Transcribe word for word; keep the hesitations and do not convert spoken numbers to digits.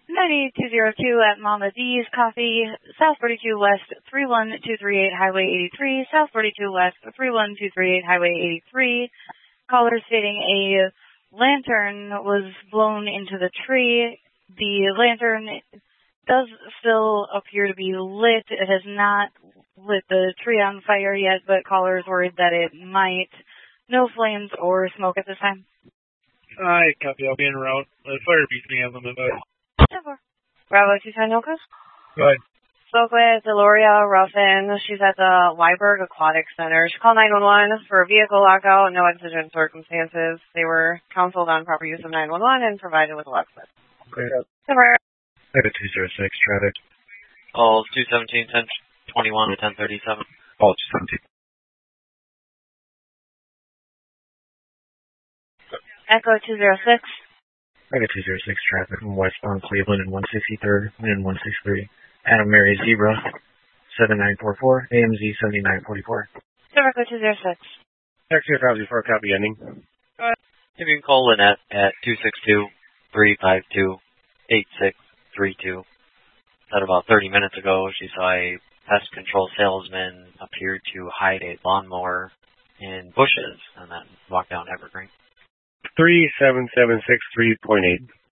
ninety-two oh two at Mama D's Coffee, South forty-two West, three one two three eight Highway eighty-three, South forty-two West, three one two three eight Highway eighty-three. Caller stating a lantern was blown into the tree. The lantern does still appear to be lit. It has not lit the tree on fire yet, but caller is worried that it might. No flames or smoke at this time. Hi, copy. I'll be en route. The fire beats me on the mid. Bravo two ten Yocos. Go ahead. Spoke with Deloria Ruffin. She's at the Weiberg Aquatic Center. She called nine one one for a vehicle lockout, no exigent circumstances. They were counseled on proper use of nine one one and provided with a locksmith. Okay. Over. two zero six, traffic. Calls two seventeen, ten twenty-one to ten thirty-seven. Call two seventeen. Echo two zero six. Echo two zero six, traffic from westbound Cleveland and one sixty-third and one sixty-three. Adam Mary Zebra, seven nine four four, A M Z seventy-nine forty-four. Echo two zero six. Taxi five zero four, copy ending. If you can call Lynette at two six two, three five two, eight six three two. Said about thirty minutes ago, she saw a pest control salesman appear to hide a lawnmower in bushes and then walk down Evergreen. three seven seven six three point eight.